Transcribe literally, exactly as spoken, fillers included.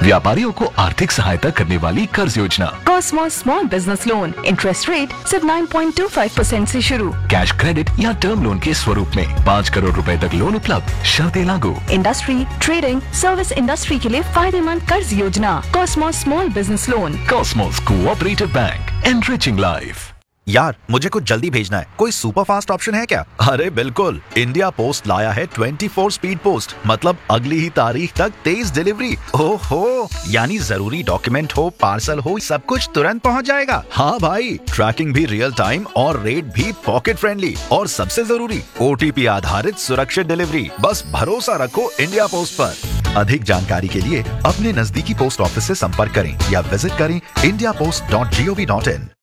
व्यापारियों को आर्थिक सहायता करने वाली कर्ज योजना। Cosmos small business loan, interest rate सिर्फ nine point two five percent से शुरू। कैश क्रेडिट या टर्म लोन के स्वरूप में पाँच करोड़ रुपए तक लोन उपलब्ध, शर्तें लागू। इंडस्ट्री, ट्रेडिंग, सर्विस इंडस्ट्री के लिए फायदेमंद कर्ज योजना। Cosmos small business loan. Cosmos cooperative bank, enriching life. यार मुझे कुछ जल्दी भेजना है, कोई सुपर फास्ट ऑप्शन है क्या? अरे बिल्कुल, इंडिया पोस्ट लाया है ट्वेंटी फोर स्पीड पोस्ट, मतलब अगली ही तारीख तक तेज डिलीवरी। ओहो, यानी जरूरी डॉक्यूमेंट हो, पार्सल हो, सब कुछ तुरंत पहुंच जाएगा। हाँ भाई, ट्रैकिंग भी रियल टाइम और रेट भी पॉकेट फ्रेंडली, और सबसे जरूरी ओटीपी आधारित सुरक्षित डिलीवरी। बस भरोसा रखो इंडिया पोस्ट पर। अधिक जानकारी के लिए अपने नजदीकी पोस्ट ऑफिस से संपर्क करें या विजिट करें India post dot G O V dot in.